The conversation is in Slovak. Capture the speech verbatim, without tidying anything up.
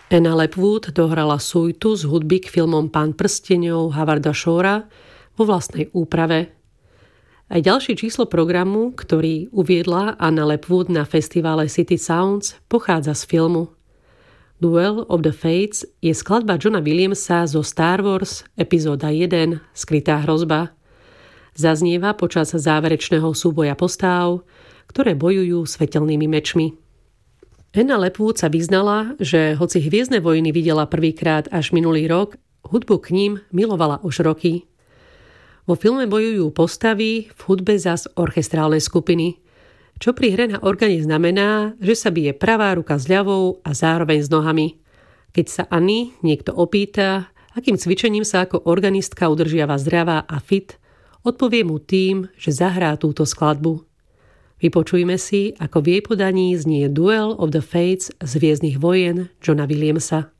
Anna Lepwood dohrala suitu z hudby k filmom Pán prsteňov Howarda Shora vo vlastnej úprave. Aj ďalšie číslo programu, ktorý uviedla Anna Lepwood na festivale City Sounds, pochádza z filmu. Duel of the Fates je skladba Johna Williamsa zo Star Wars epizóda jeden Skrytá hrozba. Zaznieva počas záverečného súboja postáv, ktoré bojujú svetelnými mečmi. Anna Lepwood sa vyznala, že hoci Hviezdne vojny videla prvýkrát až minulý rok, hudbu k ním milovala už roky. Vo filme bojujú postavy, v hudbe zas orchestrálne skupiny, čo pri hre na orgáne znamená, že sa bije pravá ruka s ľavou a zároveň s nohami. Keď sa Anny niekto opýta, akým cvičením sa ako organistka udržiava zdravá a fit, odpovie mu tým, že zahrá túto skladbu. Vypočujme si, ako v jej podaní znie Duel of the Fates z Hviezdnych vojen Johna Williamsa.